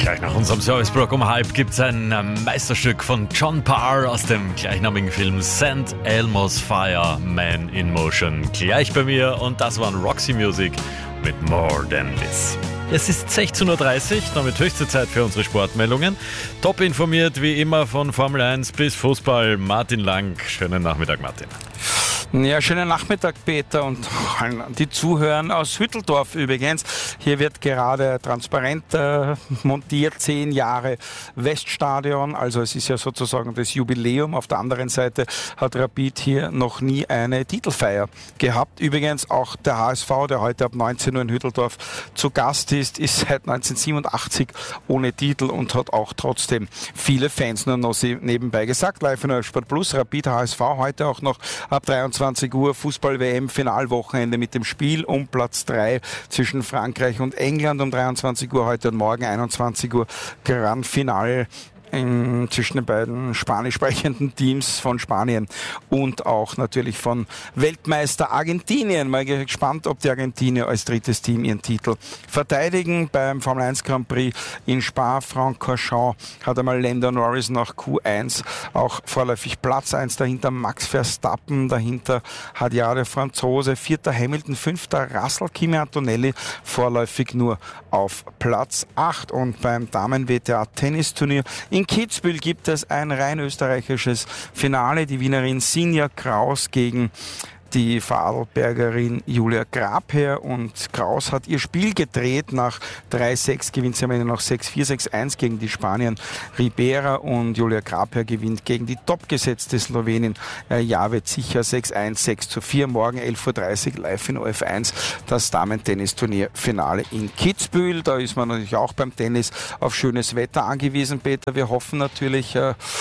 Gleich nach unserem Serviceblock um halb gibt es ein Meisterstück von John Parr aus dem gleichnamigen Film St. Elmo's Fire, Man in Motion. Gleich bei mir und das waren Roxy Music mit More Than This. Es ist 16.30 Uhr, damit höchste Zeit für unsere Sportmeldungen. Top informiert wie immer von Formel 1 bis Fußball, Martin Lang. Schönen Nachmittag, Martin. Ja, schönen Nachmittag, Peter, und die Zuhörer aus Hütteldorf übrigens. Hier wird gerade transparent montiert, 10 Jahre Weststadion, also es ist ja sozusagen das Jubiläum. Auf der anderen Seite hat Rapid hier noch nie eine Titelfeier gehabt. Übrigens auch der HSV, der heute ab 19 Uhr in Hütteldorf zu Gast ist seit 1987 ohne Titel und hat auch trotzdem viele Fans. Nur noch nebenbei gesagt, live in Sport Plus, Rapid HSV heute auch noch ab 23 Uhr Fußball-WM-Finalwochenende mit dem Spiel um Platz 3 zwischen Frankreich und England um 23 Uhr heute und morgen 21 Uhr Grand Finale zwischen den beiden spanisch sprechenden Teams von Spanien und auch natürlich von Weltmeister Argentinien. Mal gespannt, ob die Argentinier als drittes Team ihren Titel verteidigen. Beim Formel 1 Grand Prix in Spa-Francorchamps hat einmal Lando Norris nach Q1 auch vorläufig Platz 1, dahinter Max Verstappen, dahinter hat ja der Franzose, 4. Hamilton, 5. Russell, Kimi Antonelli vorläufig nur auf Platz 8. Und beim Damen-WTA-Tennisturnier in Kitzbühel gibt es ein rein österreichisches Finale. Die Wienerin Sinja Kraus gegen die Vorarlbergerin Julia Grabherr, und Kraus hat ihr Spiel gedreht. Nach 3-6 gewinnt sie am Ende noch 6-4, 6-1 gegen die Spanierin Ribera, und Julia Grabherr gewinnt gegen die topgesetzte Slowenin Javet Sicher 6-1, 6-4. Morgen 11.30 Uhr live in OF1 das Damen-Tennisturnier-Finale in Kitzbühel. Da ist man natürlich auch beim Tennis auf schönes Wetter angewiesen, Peter. Wir hoffen natürlich,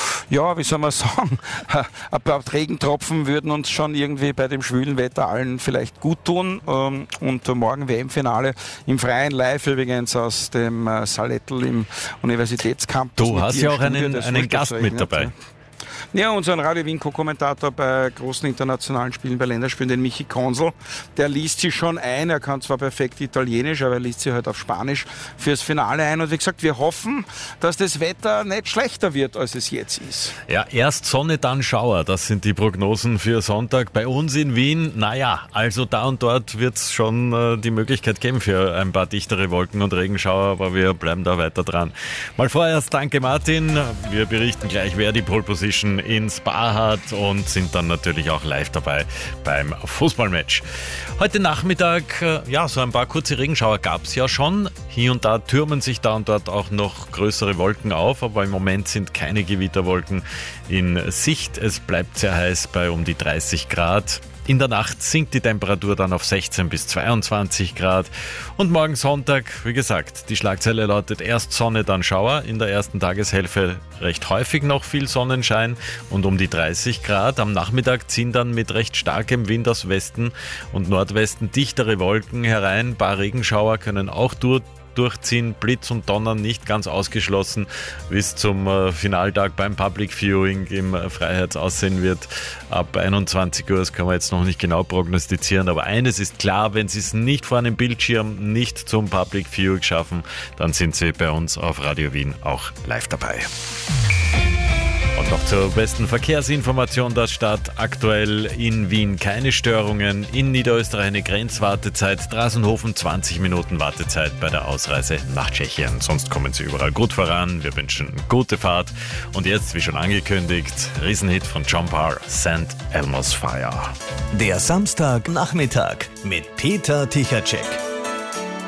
wie soll man sagen, ein paar Regentropfen würden uns schon irgendwie bei dem schwülen Wetter allen vielleicht gut tun. Und morgen WM-Finale im Freien, live übrigens aus dem Salettl im Universitätscampus. Du hast ja auch einen Gast mit dabei. Ja, unseren Radio Wien Co-Kommentator bei großen internationalen Spielen, bei Länderspielen, den Michi Konsel, der liest sie schon ein. Er kann zwar perfekt Italienisch, aber er liest sie halt auf Spanisch fürs Finale ein. Und wie gesagt, wir hoffen, dass das Wetter nicht schlechter wird, als es jetzt ist. Ja, erst Sonne, dann Schauer. Das sind die Prognosen für Sonntag. Bei uns in Wien, also da und dort wird es schon die Möglichkeit geben für ein paar dichtere Wolken und Regenschauer, aber wir bleiben da weiter dran. Mal vorerst danke, Martin. Wir berichten gleich, wer die Pole Position in Spa hat, und sind dann natürlich auch live dabei beim Fußballmatch. Heute Nachmittag, so ein paar kurze Regenschauer gab es ja schon. Hier und da türmen sich da und dort auch noch größere Wolken auf, aber im Moment sind keine Gewitterwolken in Sicht. Es bleibt sehr heiß bei um die 30 Grad. In der Nacht sinkt die Temperatur dann auf 16 bis 22 Grad. Und morgen Sonntag, wie gesagt, die Schlagzeile lautet erst Sonne, dann Schauer. In der ersten Tageshälfte recht häufig noch viel Sonnenschein und um die 30 Grad. Am Nachmittag ziehen dann mit recht starkem Wind aus Westen und Nordwesten dichtere Wolken herein. Ein paar Regenschauer können auch durchziehen, Blitz und Donnern nicht ganz ausgeschlossen, wie es zum Finaltag beim Public Viewing im Freiherz aussehen wird. Ab 21 Uhr, das können wir jetzt noch nicht genau prognostizieren, aber eines ist klar, wenn Sie es nicht vor einem Bildschirm, nicht zum Public Viewing schaffen, dann sind Sie bei uns auf Radio Wien auch live dabei. Und noch zur besten Verkehrsinformation der Stadt. Aktuell in Wien keine Störungen. In Niederösterreich eine Grenzwartezeit. Straßenhofen 20 Minuten Wartezeit bei der Ausreise nach Tschechien. Sonst kommen Sie überall gut voran. Wir wünschen gute Fahrt. Und jetzt, wie schon angekündigt, Riesenhit von John Parr, St. Elmo's Fire. Der Samstagnachmittag mit Peter Tichacek.